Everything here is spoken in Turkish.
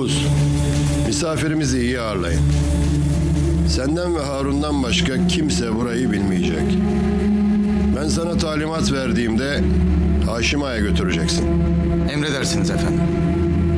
Yavuz, misafirimizi iyi ağırlayın. Senden ve Harun'dan başka kimse burayı bilmeyecek. Ben sana talimat verdiğimde Haşim Ağa'ya götüreceksin. Emredersiniz efendim.